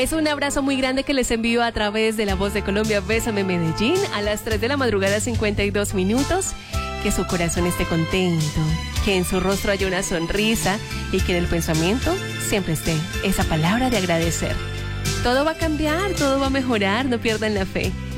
Es un abrazo muy grande que les envío a través de La Voz de Colombia. Bésame Medellín a las 3 de la madrugada, 52 minutos. Que su corazón esté contento, que en su rostro haya una sonrisa y que en el pensamiento siempre esté esa palabra de agradecer. Todo va a cambiar, todo va a mejorar, no pierdan la fe.